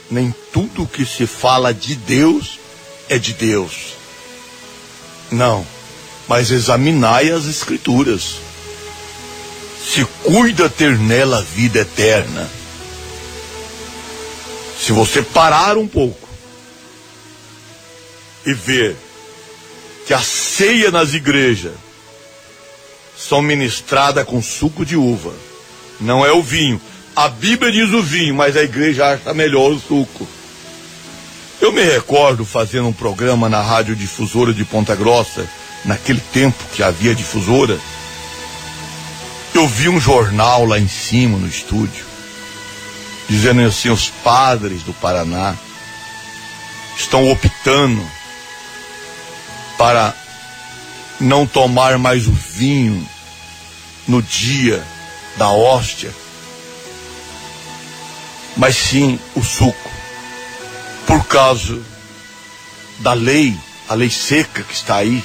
nem tudo que se fala de Deus é de Deus. Não, mas examinai as Escrituras. Se cuida ter nela vida eterna. Se você parar um pouco e ver que a ceia nas igrejas são ministradas com suco de uva, não é o vinho. A Bíblia diz o vinho, mas a igreja acha melhor o suco. Eu me recordo fazendo um programa na Rádio Difusora de Ponta Grossa, naquele tempo que havia difusora. Eu vi um jornal lá em cima no estúdio, dizendo assim: os padres do Paraná estão optando para não tomar mais o vinho no dia da hóstia, mas sim o suco, por causa da lei, a lei seca que está aí.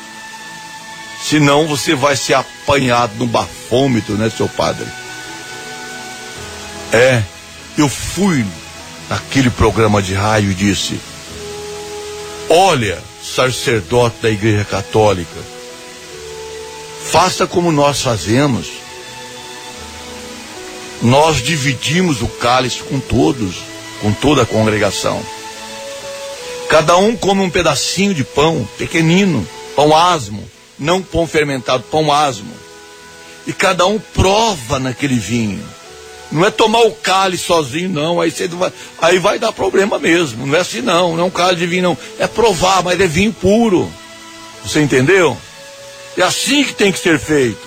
Senão você vai ser apanhado no bafômetro, né, seu padre? Eu fui naquele programa de rádio e disse: olha, sacerdote da Igreja Católica, faça como nós fazemos. Nós dividimos o cálice com todos, com toda a congregação. Cada um come um pedacinho de pão, pequenino, pão asmo, não pão fermentado, pão asmo. E cada um prova naquele vinho. Não é tomar o cálice sozinho, não. Aí vai dar problema mesmo. Não é assim, não. Não é um cálice de vinho, não. É provar, mas é vinho puro. Você entendeu? É assim que tem que ser feito.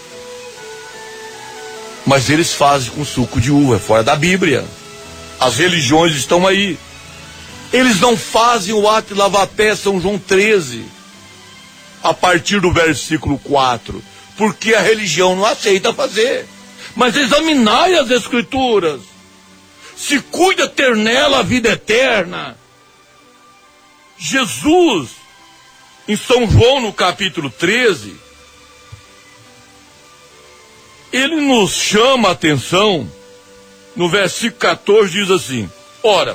Mas eles fazem com suco de uva, é fora da Bíblia. As religiões estão aí. Eles não fazem o ato de lavar pé, São João 13, a partir do versículo 4, porque a religião não aceita fazer. Mas examinai as Escrituras, se cuida ter nela a vida eterna. Jesus, em São João no capítulo 13, ele nos chama a atenção, no versículo 14 diz assim: ora,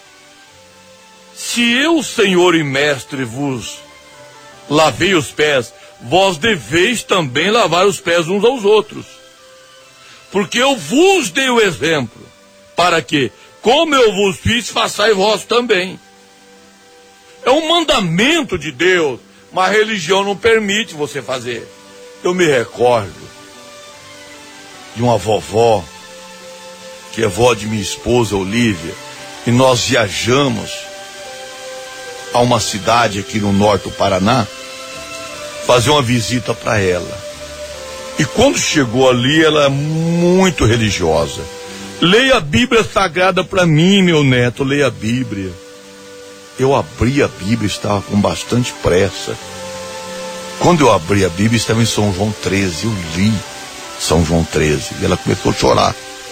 se eu, Senhor e Mestre, vos lavei os pés, vós deveis também lavar os pés uns aos outros. Porque eu vos dei o exemplo, para que, como eu vos fiz, façais vós também. É um mandamento de Deus, mas a religião não permite você fazer. Eu me recordo de uma vovó, que é vó de minha esposa Olívia, e nós viajamos a uma cidade aqui no norte do Paraná, fazer uma visita para ela. E quando chegou ali, ela é muito religiosa. Leia a Bíblia Sagrada para mim, meu neto, leia a Bíblia. Eu abri a Bíblia, estava com bastante pressa. Quando eu abri a Bíblia, estava em São João 13, eu li São João 13, e ela começou a chorar.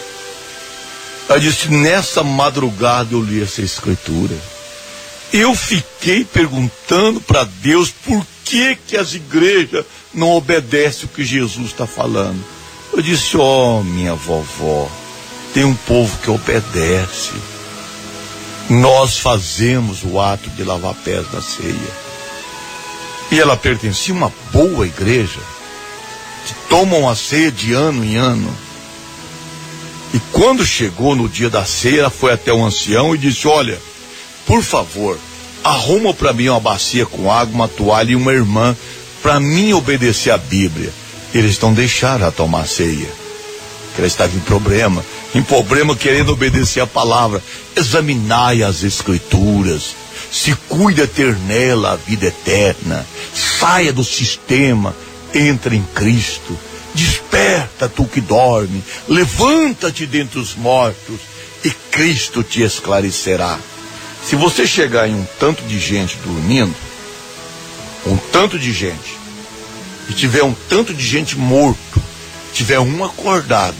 Ela disse: nessa madrugada eu li essa escritura. Eu fiquei perguntando para Deus por que as igrejas não obedecem o que Jesus está falando. Eu disse: minha vovó, tem um povo que obedece. Nós fazemos o ato de lavar pés na ceia. E ela pertencia a uma boa igreja, que tomam a ceia de ano em ano. E quando chegou no dia da ceia, ela foi até o ancião e disse: olha, por favor, arruma para mim uma bacia com água, uma toalha e uma irmã, para mim obedecer a Bíblia. Eles não deixaram ela tomar ceia, porque ela estava em problema querendo obedecer a palavra. Examinai as Escrituras, se cuida ter nela a vida eterna, saia do sistema, entra em Cristo, desperta tu que dorme, levanta-te dentre os mortos e Cristo te esclarecerá. Se você chegar em um tanto de gente dormindo, um tanto de gente, e tiver um tanto de gente morto, tiver um acordado,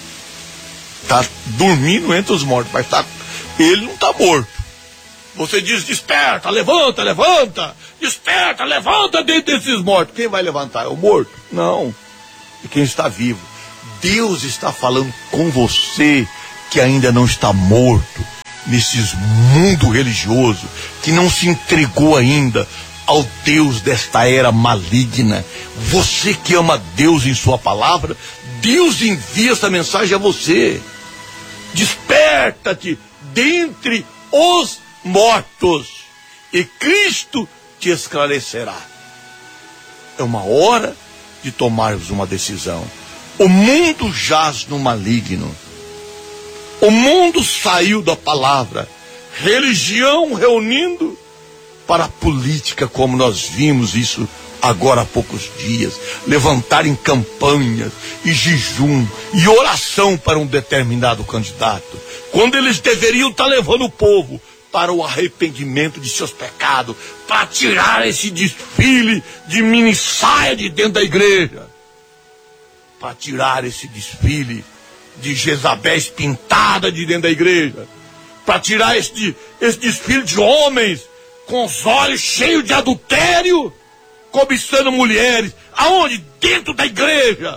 tá dormindo entre os mortos, mas ele não tá morto. Você diz: desperta, levanta, levanta, desperta, levanta dentre esses mortos. Quem vai levantar? É o morto? Não. E quem está vivo. Deus está falando com você que ainda não está morto, nesses mundo religioso que não se entregou ainda ao Deus desta era maligna. Você que ama Deus em sua palavra, Deus envia essa mensagem a você. Desperta-te dentre os mortos e Cristo te esclarecerá. É uma hora de tomarmos uma decisão. O mundo jaz no maligno. O mundo saiu da palavra. Religião reunindo para a política, como nós vimos isso agora há poucos dias. Levantarem campanhas e jejum e oração para um determinado candidato, quando eles deveriam estar levando o povo para o arrependimento de seus pecados, para tirar esse desfile de mini saia de dentro da igreja, para tirar esse desfile de Jezabéis pintada de dentro da igreja, para tirar esse desfile de homens com os olhos cheios de adultério, cobiçando mulheres. Aonde? Dentro da igreja.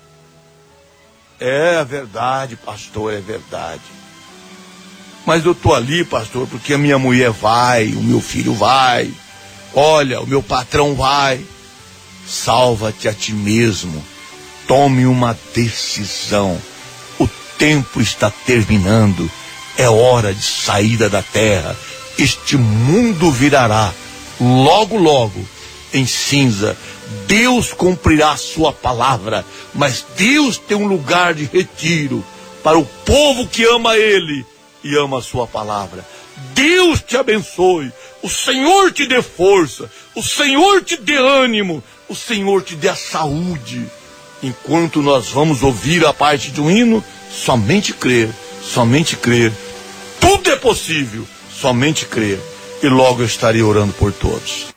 É verdade, pastor, é verdade. Mas eu estou ali, pastor, porque a minha mulher vai, o meu filho vai, olha, o meu patrão vai. Salva-te a ti mesmo. Tome uma decisão. O tempo está terminando. É hora de saída da terra. Este mundo virará logo, logo em cinza. Deus cumprirá a sua palavra, mas Deus tem um lugar de retiro para o povo que ama Ele e ama a sua palavra. Deus te abençoe, o Senhor te dê força, o Senhor te dê ânimo, o Senhor te dê a saúde. Enquanto nós vamos ouvir a parte do hino, somente crer, somente crer. Tudo é possível, somente crer. E logo eu estarei orando por todos.